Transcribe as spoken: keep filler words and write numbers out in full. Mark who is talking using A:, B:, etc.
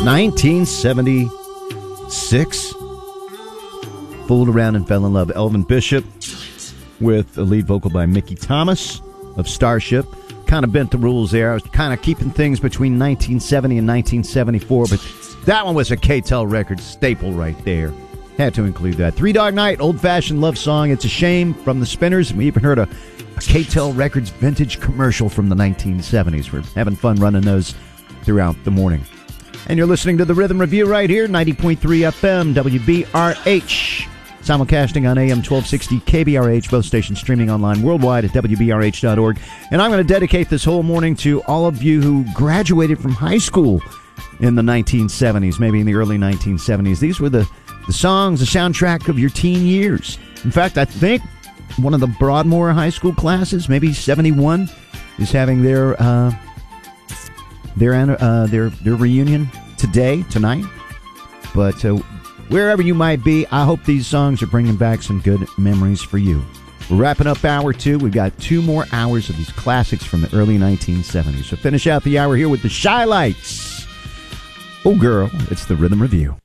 A: nineteen seventy-six. Fooled Around and Fell in Love. Elvin Bishop with a lead vocal by Mickey Thomas of Starship. Kind of bent the rules there. I was kind of keeping things between nineteen seventy and nineteen seventy-four, but that one was a K-Tel Records staple right there. Had to include that. Three Dog Night, old-fashioned love song. It's a Shame from the Spinners. And we even heard a, a K-Tel Records vintage commercial from the nineteen seventies. We're having fun running those throughout the morning. And you're listening to the Rhythm Review right here, ninety point three F M, W B R H. Simulcasting on A M twelve sixty K B R H, both stations streaming online worldwide at W B R H dot org. And I'm going to dedicate this whole morning to all of you who graduated from high school in the nineteen seventies, maybe in the early nineteen seventies. These were the, the songs, the soundtrack of your teen years. In fact, I think one of the Broadmoor High School classes, maybe seventy-one, is having their uh, their uh, their their reunion today, tonight. But uh, wherever you might be, I hope these songs are bringing back some good memories for you. We're wrapping up hour two. We've got two more hours of these classics from the early nineteen seventies. So finish out the hour here with the Shy Lights. Oh, girl, it's the Rhythm Review.